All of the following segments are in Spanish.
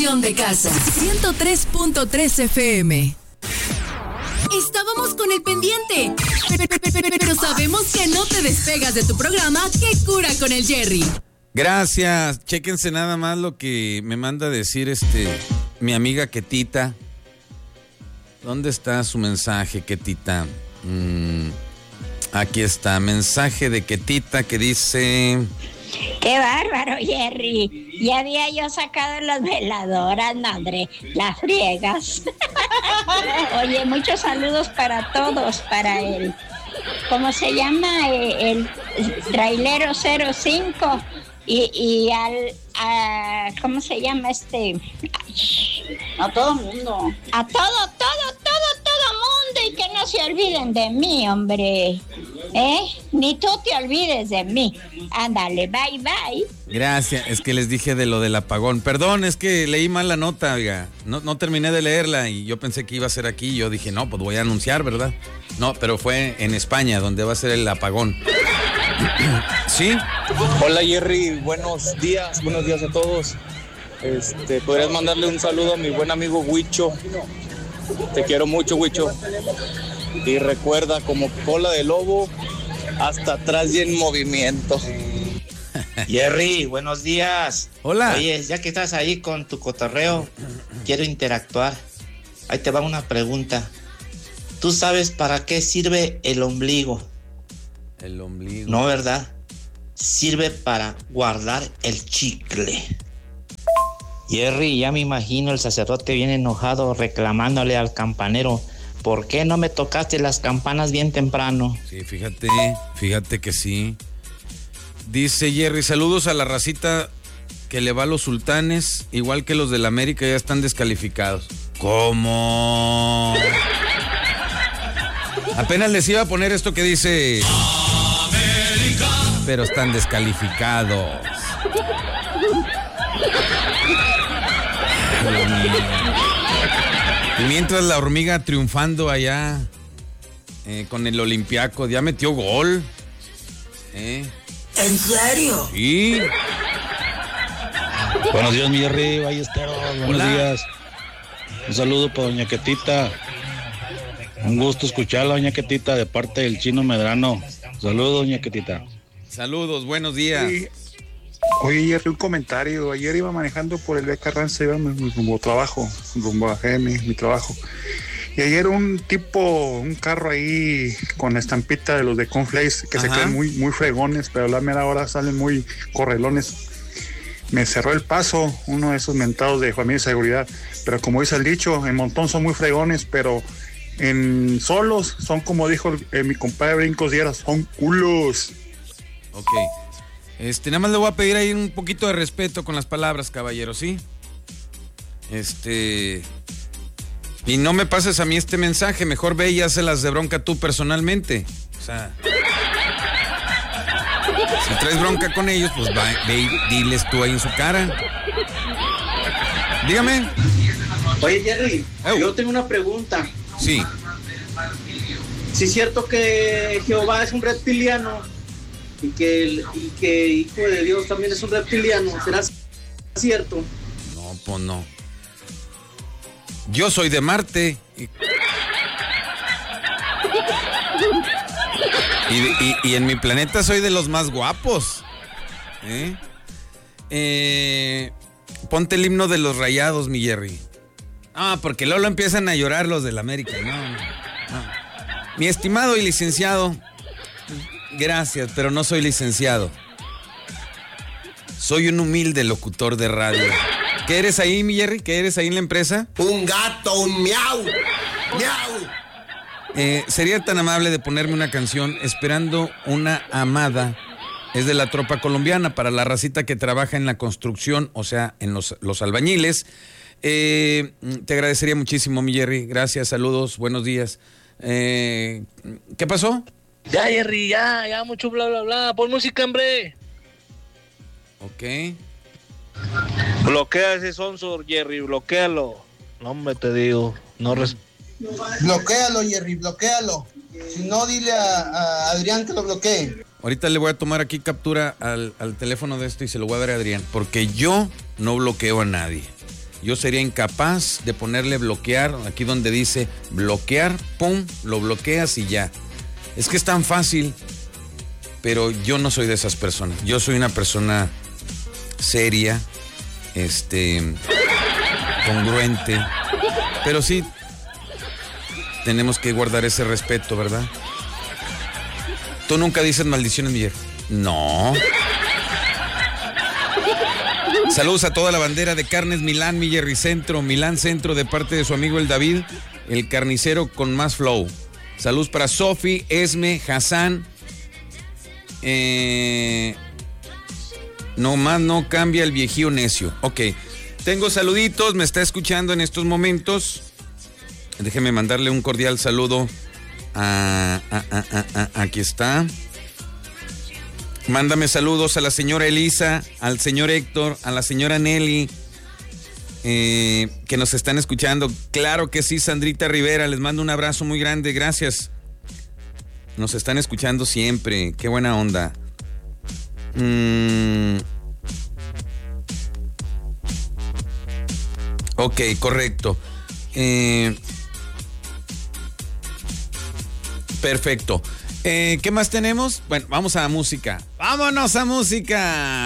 estación de casa. 103.3 FM. Estábamos con el pendiente, pero sabemos que no te despegas de tu programa ¿Qué cura con el Jerry? Gracias. Chéquense nada más lo que me manda a decir mi amiga Ketita. ¿Dónde está su mensaje, Ketita? Aquí está, mensaje de Ketita que dice... ¡Qué bárbaro, Jerry! Ya había yo sacado las veladoras, madre, las friegas. Oye, muchos saludos para todos, para el... ¿Cómo se llama? El trailero 05 y ¿cómo se llama A todo mundo. A todo mundo, y que no se olviden de mí, hombre. Ni tú te olvides de mí. Ándale, bye. Gracias, es que les dije de lo del apagón. Perdón, es que leí mal la nota, oiga. No terminé de leerla y yo pensé que iba a ser aquí. Yo dije, no, pues voy a anunciar, ¿verdad? No, pero fue en España donde va a ser el apagón. ¿Sí? Hola, Jerry, buenos días a todos. ¿Podrías mandarle un saludo a mi buen amigo Huicho? Te quiero mucho, Huicho. Y recuerda, como cola de lobo, hasta atrás y en movimiento. Jerry, buenos días. Hola. Oye, ya que estás ahí con tu cotorreo, quiero interactuar. Ahí te va una pregunta. ¿Tú sabes para qué sirve el ombligo? El ombligo. No, ¿verdad? Sirve para guardar el chicle. Jerry, ya me imagino el sacerdote bien enojado reclamándole al campanero. ¿Por qué no me tocaste las campanas bien temprano? Sí, fíjate que sí. Dice Jerry, saludos a la racita que le va a los sultanes, igual que los del América ya están descalificados. ¿Cómo? Apenas les iba a poner esto que dice... América. Pero están descalificados. Y mientras la hormiga triunfando allá con el Olympiacos, ya metió gol. ¿En serio? Sí. Buenos días, mi Jerry Ballesteros. Buenos días. Un saludo para doña Ketita. Un gusto escucharla, doña Ketita, de parte del Chino Medrano. Saludos, doña Ketita. Saludos, buenos días. Sí. Oye, Jerry, un comentario. Ayer iba manejando por el Beca Carranza, iba rumbo a trabajo, rumbo a GM, mi trabajo. Y ayer un carro ahí con estampita de los de Conflace, que se creen muy, muy fregones, pero a la mera hora salen muy correlones. Me cerró el paso, uno de esos mentados de familia de seguridad. Pero como dice el dicho, en montón son muy fregones, pero en solos son, como dijo mi compadre Brincos Dieras, son culos. Ok. Nada más le voy a pedir ahí un poquito de respeto con las palabras, caballero, ¿sí? Y no me pases a mí este mensaje, mejor ve y hácelas de bronca tú personalmente. O sea, si traes bronca con ellos, pues ve y diles tú ahí en su cara. Dígame. Oye, Jerry, yo tengo una pregunta. Sí. Si es cierto que Jehová es un reptiliano y que Hijo de Dios también es un reptiliano, ¿será cierto? No, pues no. Yo soy de Marte. Y en mi planeta soy de los más guapos. Ponte el himno de los Rayados, mi Jerry. Porque luego empiezan a llorar los del América. No. Mi estimado y licenciado, gracias, pero no soy licenciado. Soy un humilde locutor de radio. ¿Qué eres ahí, mi Jerry? ¿Qué eres ahí en la empresa? Un gato, un miau. Miau. Sería tan amable de ponerme una canción, Esperando una amada. Es de la tropa colombiana, para la racita que trabaja en la construcción, o sea, en los albañiles. Te agradecería muchísimo, mi Jerry. Gracias, saludos, buenos días. ¿Qué pasó? Ya, Jerry, ya, mucho bla, bla, bla. Pon música, hombre. Ok. Bloquea ese sonso, Jerry, bloquéalo. No, hombre, te digo, no Bloquéalo, Jerry, bloquéalo. Si no, dile a Adrián que lo bloquee. Ahorita le voy a tomar aquí captura al teléfono de esto y se lo voy a dar a Adrián, porque yo no bloqueo a nadie. Yo sería incapaz de ponerle bloquear, aquí donde dice bloquear, pum, lo bloqueas y ya. Es que es tan fácil, pero yo no soy de esas personas. Yo soy una persona seria, congruente, pero sí tenemos que guardar ese respeto, ¿verdad? ¿Tú nunca dices maldiciones, Miguel? No. Saludos a toda la bandera de carnes Milán, mi Jerry Centro, Milán Centro, de parte de su amigo el David, el carnicero con más flow. Saludos para Sofi, Esme, Hassan. No más no cambia el viejío necio. Ok, tengo saluditos, me está escuchando en estos momentos. Déjeme mandarle un cordial saludo aquí está. Mándame saludos a la señora Elisa, al señor Héctor, a la señora Nelly, que nos están escuchando. Claro que sí, Sandrita Rivera, les mando un abrazo muy grande, gracias. Nos están escuchando siempre, qué buena onda. Ok, correcto. Perfecto. ¿Qué más tenemos? Bueno, vamos a música. ¡Vámonos a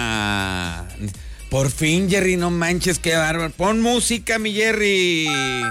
música! Por fin, Jerry, no manches, qué bárbaro. Pon música, mi Jerry.